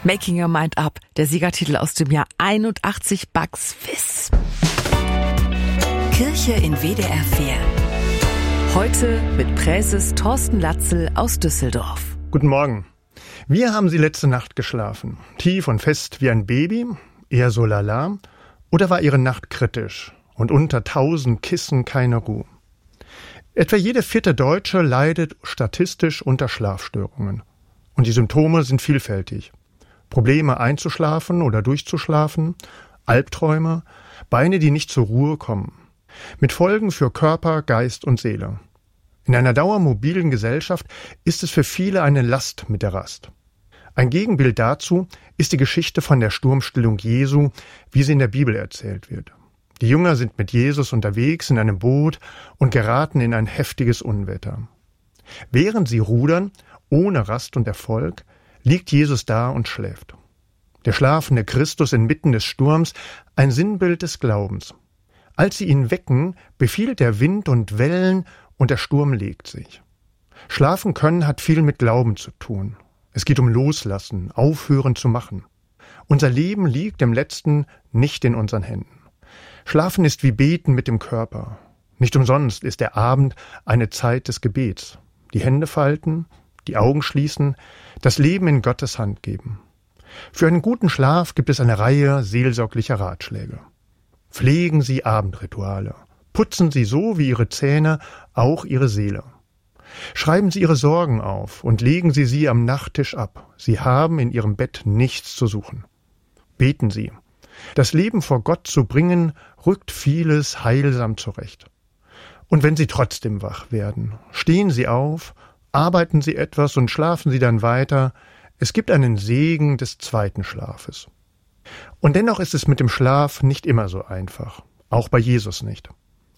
Making Your Mind Up, der Siegertitel aus dem Jahr 81, Bugs Fizz. Kirche in WDR 4. Heute mit Präses Thorsten Latzel aus Düsseldorf. Guten Morgen. Wie haben Sie letzte Nacht geschlafen? Tief und fest wie ein Baby? Eher so lala? Oder war Ihre Nacht kritisch und unter 1000 Kissen keine Ruhe? Etwa jede 4. Deutsche leidet statistisch unter Schlafstörungen. Und die Symptome sind vielfältig. Probleme einzuschlafen oder durchzuschlafen, Albträume, Beine, die nicht zur Ruhe kommen. Mit Folgen für Körper, Geist und Seele. In einer dauermobilen Gesellschaft ist es für viele eine Last mit der Rast. Ein Gegenbild dazu ist die Geschichte von der Sturmstillung Jesu, wie sie in der Bibel erzählt wird. Die Jünger sind mit Jesus unterwegs in einem Boot und geraten in ein heftiges Unwetter. Während sie rudern, ohne Rast und Erfolg, liegt Jesus da und schläft. Der schlafende Christus inmitten des Sturms, ein Sinnbild des Glaubens. Als sie ihn wecken, befiehlt der Wind und Wellen und der Sturm legt sich. Schlafen können hat viel mit Glauben zu tun. Es geht um Loslassen, Aufhören zu machen. Unser Leben liegt im Letzten nicht in unseren Händen. Schlafen ist wie Beten mit dem Körper. Nicht umsonst ist der Abend eine Zeit des Gebets. Die Hände falten, die Augen schließen, das Leben in Gottes Hand geben. Für einen guten Schlaf gibt es eine Reihe seelsorglicher Ratschläge. Pflegen Sie Abendrituale. Putzen Sie so wie Ihre Zähne auch Ihre Seele. Schreiben Sie Ihre Sorgen auf und legen Sie sie am Nachttisch ab. Sie haben in Ihrem Bett nichts zu suchen. Beten Sie. Das Leben vor Gott zu bringen, rückt vieles heilsam zurecht. Und wenn Sie trotzdem wach werden, stehen Sie auf, arbeiten Sie etwas und schlafen Sie dann weiter. Es gibt einen Segen des zweiten Schlafes. Und dennoch ist es mit dem Schlaf nicht immer so einfach, auch bei Jesus nicht.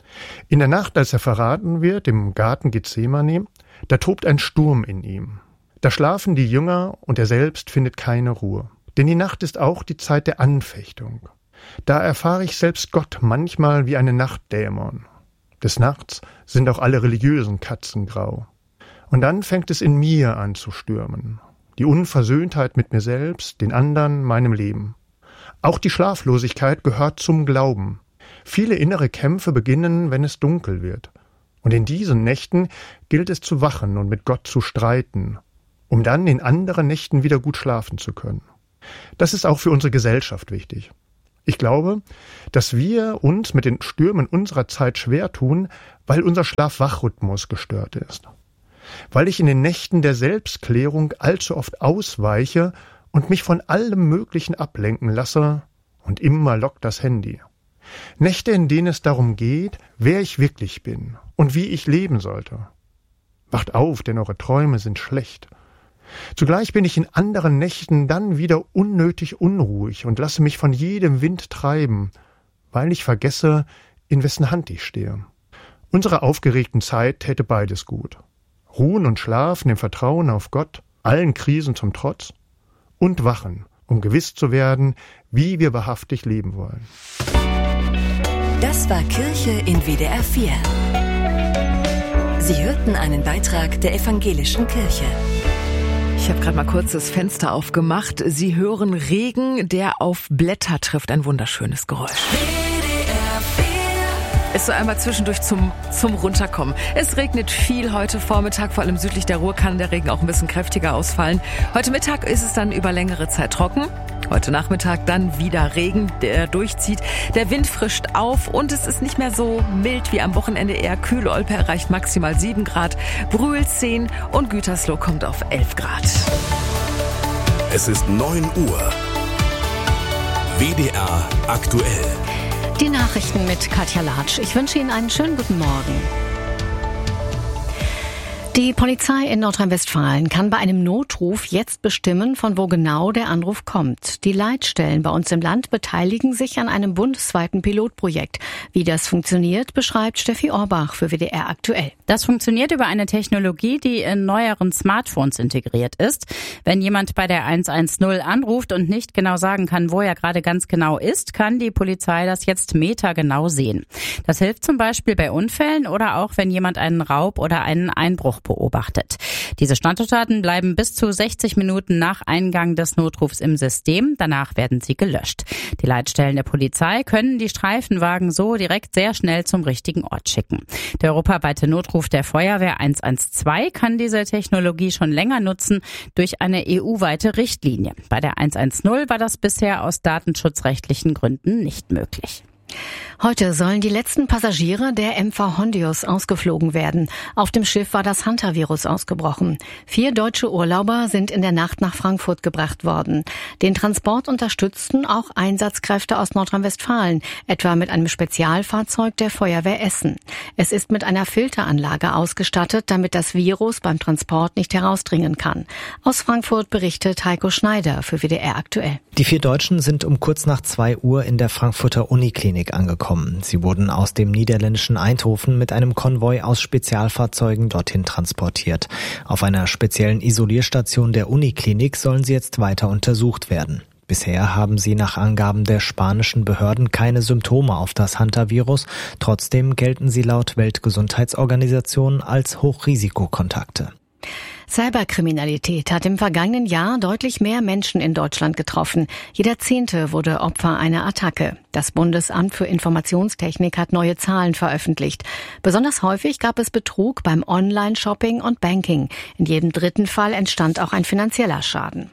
In der Nacht, als er verraten wird, im Garten Gethsemane, da tobt ein Sturm in ihm. Da schlafen die Jünger und er selbst findet keine Ruhe. Denn die Nacht ist auch die Zeit der Anfechtung. Da erfahre ich selbst Gott manchmal wie eine Nachtdämon. Des Nachts sind auch alle religiösen Katzen grau. Und dann fängt es in mir an zu stürmen. Die Unversöhntheit mit mir selbst, den anderen, meinem Leben. Auch die Schlaflosigkeit gehört zum Glauben. Viele innere Kämpfe beginnen, wenn es dunkel wird. Und in diesen Nächten gilt es zu wachen und mit Gott zu streiten, um dann in anderen Nächten wieder gut schlafen zu können. Das ist auch für unsere Gesellschaft wichtig. Ich glaube, dass wir uns mit den Stürmen unserer Zeit schwer tun, weil unser Schlaf-Wach-Rhythmus gestört ist. Weil ich in den Nächten der Selbstklärung allzu oft ausweiche und mich von allem Möglichen ablenken lasse und immer lockt das Handy. Nächte, in denen es darum geht, wer ich wirklich bin und wie ich leben sollte. Wacht auf, denn eure Träume sind schlecht. Zugleich bin ich in anderen Nächten dann wieder unnötig unruhig und lasse mich von jedem Wind treiben, weil ich vergesse, in wessen Hand ich stehe. Unsere aufgeregten Zeit täte beides gut. Ruhen und schlafen im Vertrauen auf Gott, allen Krisen zum Trotz, und wachen, um gewiss zu werden, wie wir wahrhaftig leben wollen. Das war Kirche in WDR 4. Sie hörten einen Beitrag der Evangelischen Kirche. Ich habe gerade mal kurz das Fenster aufgemacht. Sie hören Regen, der auf Blätter trifft. Ein wunderschönes Geräusch. Ist so einmal zwischendurch zum Runterkommen. Es regnet viel heute Vormittag, vor allem südlich der Ruhr kann der Regen auch ein bisschen kräftiger ausfallen. Heute Mittag ist es dann über längere Zeit trocken. Heute Nachmittag dann wieder Regen, der durchzieht. Der Wind frischt auf und es ist nicht mehr so mild wie am Wochenende, eher kühl. Olpe erreicht maximal 7 Grad, Brühl 10 und Gütersloh kommt auf 11 Grad. Es ist 9 Uhr. WDR aktuell. Die Nachrichten mit Katja Latsch. Ich wünsche Ihnen einen schönen guten Morgen. Die Polizei in Nordrhein-Westfalen kann bei einem Notruf jetzt bestimmen, von wo genau der Anruf kommt. Die Leitstellen bei uns im Land beteiligen sich an einem bundesweiten Pilotprojekt. Wie das funktioniert, beschreibt Steffi Orbach für WDR aktuell. Das funktioniert über eine Technologie, die in neueren Smartphones integriert ist. Wenn jemand bei der 110 anruft und nicht genau sagen kann, wo er gerade ganz genau ist, kann die Polizei das jetzt metergenau sehen. Das hilft zum Beispiel bei Unfällen oder auch, wenn jemand einen Raub oder einen Einbruch beobachtet. Diese Standortdaten bleiben bis zu 60 Minuten nach Eingang des Notrufs im System. Danach werden sie gelöscht. Die Leitstellen der Polizei können die Streifenwagen so direkt sehr schnell zum richtigen Ort schicken. Der europaweite Notruf der Feuerwehr 112 kann diese Technologie schon länger nutzen durch eine EU-weite Richtlinie. Bei der 110 war das bisher aus datenschutzrechtlichen Gründen nicht möglich. Heute sollen die letzten Passagiere der MV Hondius ausgeflogen werden. Auf dem Schiff war das Hantavirus ausgebrochen. 4 deutsche Urlauber sind in der Nacht nach Frankfurt gebracht worden. Den Transport unterstützten auch Einsatzkräfte aus Nordrhein-Westfalen, etwa mit einem Spezialfahrzeug der Feuerwehr Essen. Es ist mit einer Filteranlage ausgestattet, damit das Virus beim Transport nicht herausdringen kann. Aus Frankfurt berichtet Heiko Schneider für WDR aktuell. Die 4 Deutschen sind um kurz nach 2 Uhr in der Frankfurter Uniklinik angekommen. Sie wurden aus dem niederländischen Eindhoven mit einem Konvoi aus Spezialfahrzeugen dorthin transportiert. Auf einer speziellen Isolierstation der Uniklinik sollen sie jetzt weiter untersucht werden. Bisher haben sie nach Angaben der spanischen Behörden keine Symptome auf das Hantavirus. Trotzdem gelten sie laut Weltgesundheitsorganisation als Hochrisikokontakte. Cyberkriminalität hat im vergangenen Jahr deutlich mehr Menschen in Deutschland getroffen. Jeder 10. wurde Opfer einer Attacke. Das Bundesamt für Informationstechnik hat neue Zahlen veröffentlicht. Besonders häufig gab es Betrug beim Online-Shopping und Banking. In jedem 3. Fall entstand auch ein finanzieller Schaden.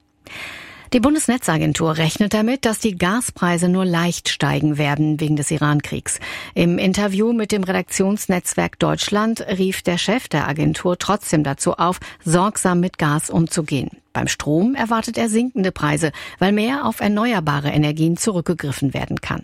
Die Bundesnetzagentur rechnet damit, dass die Gaspreise nur leicht steigen werden wegen des Iran-Kriegs. Im Interview mit dem Redaktionsnetzwerk Deutschland rief der Chef der Agentur trotzdem dazu auf, sorgsam mit Gas umzugehen. Beim Strom erwartet er sinkende Preise, weil mehr auf erneuerbare Energien zurückgegriffen werden kann.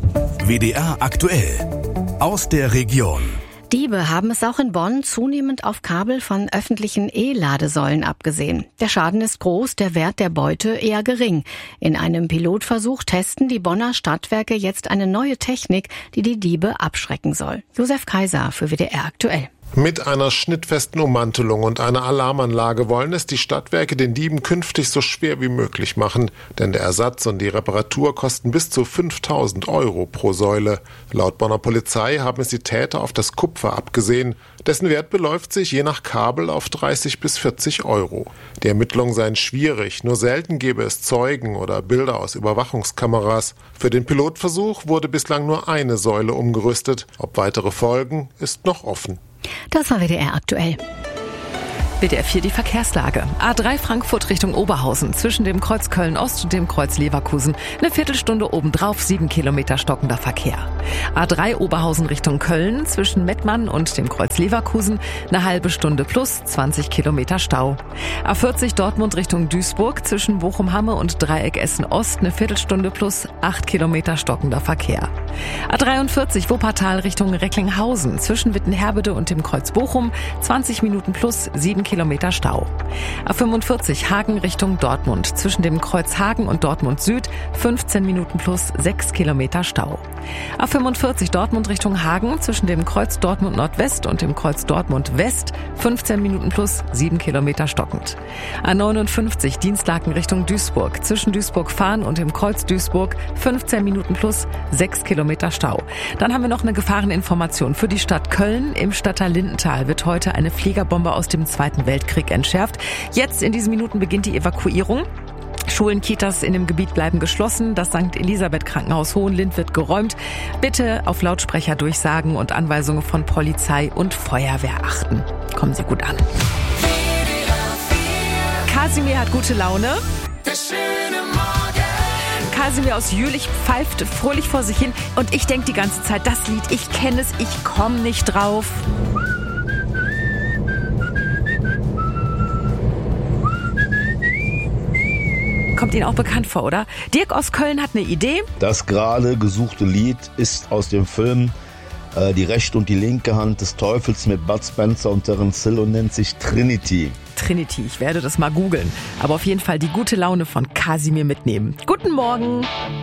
WDR aktuell aus der Region. Diebe haben es auch in Bonn zunehmend auf Kabel von öffentlichen E-Ladesäulen abgesehen. Der Schaden ist groß, der Wert der Beute eher gering. In einem Pilotversuch testen die Bonner Stadtwerke jetzt eine neue Technik, die die Diebe abschrecken soll. Josef Kaiser für WDR aktuell. Mit einer schnittfesten Ummantelung und einer Alarmanlage wollen es die Stadtwerke den Dieben künftig so schwer wie möglich machen. Denn der Ersatz und die Reparatur kosten bis zu 5.000 € pro Säule. Laut Bonner Polizei haben es die Täter auf das Kupfer abgesehen. Dessen Wert beläuft sich je nach Kabel auf 30 bis 40 €. Die Ermittlungen seien schwierig. Nur selten gäbe es Zeugen oder Bilder aus Überwachungskameras. Für den Pilotversuch wurde bislang nur eine Säule umgerüstet. Ob weitere folgen, ist noch offen. Das war WDR aktuell. WDR 4 die Verkehrslage. A3 Frankfurt Richtung Oberhausen zwischen dem Kreuz Köln-Ost und dem Kreuz Leverkusen. Eine Viertelstunde obendrauf, 7 Kilometer stockender Verkehr. A3 Oberhausen Richtung Köln zwischen Mettmann und dem Kreuz Leverkusen. Eine halbe Stunde plus 20 Kilometer Stau. A40 Dortmund Richtung Duisburg zwischen Bochum-Hamme und Dreieck Essen-Ost. Eine Viertelstunde plus 8 Kilometer stockender Verkehr. A43 Wuppertal Richtung Recklinghausen zwischen Wittenherbede und dem Kreuz Bochum. 20 Minuten plus 7 Kilometer Stau. A45 Hagen Richtung Dortmund zwischen dem Kreuz Hagen und Dortmund Süd 15 Minuten plus 6 Kilometer Stau. A45 Dortmund Richtung Hagen zwischen dem Kreuz Dortmund Nordwest und dem Kreuz Dortmund West 15 Minuten plus 7 Kilometer stockend. A59 Dienstlaken Richtung Duisburg zwischen Duisburg-Fahn und dem Kreuz Duisburg 15 Minuten plus 6 Kilometer Stau. Dann haben wir noch eine Gefahreninformation für die Stadt Köln. Im Stadtteil Lindenthal wird heute eine Fliegerbombe aus dem Zweiten Weltkrieg entschärft. Jetzt in diesen Minuten beginnt die Evakuierung. Schulen, Kitas in dem Gebiet bleiben geschlossen. Das St. Elisabeth Krankenhaus Hohenlind wird geräumt. Bitte auf Lautsprecher Durchsagen und Anweisungen von Polizei und Feuerwehr achten. Kommen Sie gut an. Kasimir hat gute Laune. Kasimir aus Jülich pfeift fröhlich vor sich hin. Und ich denke die ganze Zeit, das Lied, ich kenne es, ich komme nicht drauf. Kommt Ihnen auch bekannt vor, oder? Dirk aus Köln hat eine Idee. Das gerade gesuchte Lied ist aus dem Film Die rechte und die linke Hand des Teufels mit Bud Spencer und Terence Hill und nennt sich Trinity. Trinity, ich werde das mal googeln. Aber auf jeden Fall die gute Laune von Kasimir mitnehmen. Guten Morgen!